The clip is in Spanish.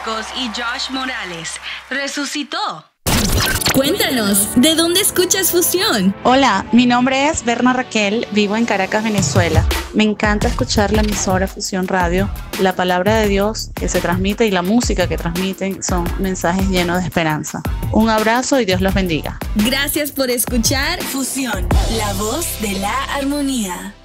Marcos y Josh Morales resucitó. Cuéntanos, ¿de dónde escuchas Fusión? Hola, mi nombre es Berna Raquel, vivo en Caracas, Venezuela. Me encanta escuchar la emisora Fusión Radio. La palabra de Dios que se transmite y la música que transmiten son mensajes llenos de esperanza. Un abrazo y Dios los bendiga. Gracias por escuchar Fusión, la voz de la armonía.